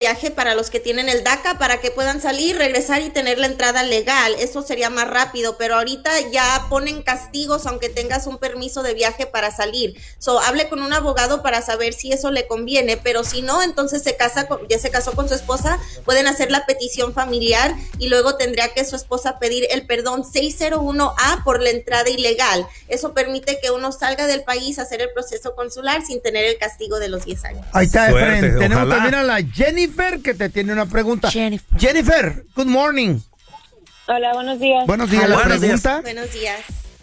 viaje para los que tienen el DACA, para que puedan salir, regresar y tener la entrada legal. Eso sería más rápido, pero ahorita ya ponen castigos aunque tengas un permiso de viaje para salir. Hable con un abogado para saber si eso le conviene, pero si no, entonces ya se casó con su esposa, pueden hacer la petición familiar y luego tendría que su esposa pedir el perdón 601A por la entrada ilegal. Eso permite que uno salga del país a hacer el proceso consular sin tener el castigo de los 10 años. Ahí está, Efren. Tenemos ojalá. también a la Jennifer que te tiene una pregunta. Jennifer, good morning. Hola, buenos días. Buenos días, la pregunta. Buenos días.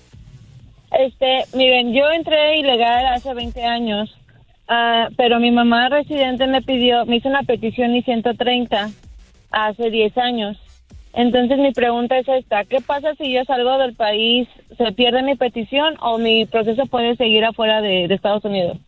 Miren, yo entré ilegal hace 20 años, pero mi mamá residente me hizo una petición I-130 hace 10 años. Entonces mi pregunta es esta: ¿qué pasa si yo salgo del país, se pierde mi petición o mi proceso puede seguir afuera de Estados Unidos?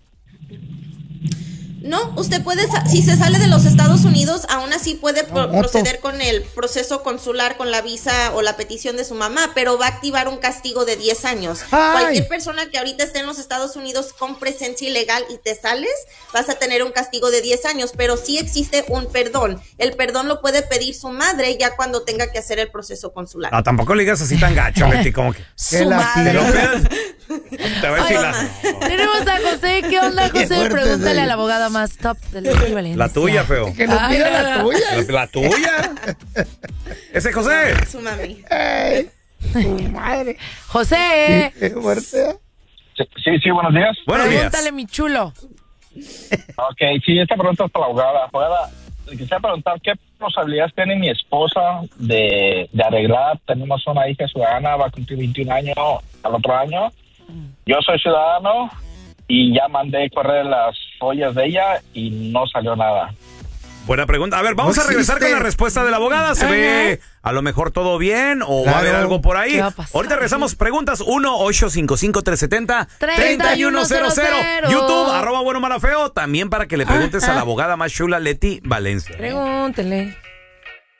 No, usted puede, si se sale de los Estados Unidos, aún así puede proceder con el proceso consular, con la visa o la petición de su mamá, pero va a activar un castigo de 10 años. Cualquier persona que ahorita esté en los Estados Unidos con presencia ilegal y te sales, vas a tener un castigo de 10 años, pero sí existe un perdón. El perdón lo puede pedir su madre ya cuando tenga que hacer el proceso consular. No, tampoco le digas así tan gacho, Betty, como que... Su madre. Te voy a decir Tenemos a José. ¿Qué onda, José? Pregúntale a la abogada más top del equivalente. La tuya, feo. Que nos diga la tuya. La tuya. Ese José. Su mami. Su madre. José. Sí, buenos días. Buenos días. Pregúntale, mi chulo. Ok, sí, esta pregunta es para la abogada. Abogada, le quisiera preguntar qué posibilidades tiene mi esposa de arreglar. Tenemos una hija ciudadana, va a cumplir 21 años al otro año. Yo soy ciudadano y ya mandé correr las ollas de ella y no salió nada. Buena pregunta. A ver, vamos a regresar con la respuesta de la abogada. ¿Se ve a lo mejor todo bien o va a haber algo por ahí? Ahorita regresamos. Preguntas 1-855-370-3100. YouTube, @bueno malafeo. También para que le preguntes a la abogada más chula, Leti Valencia. Pregúntele.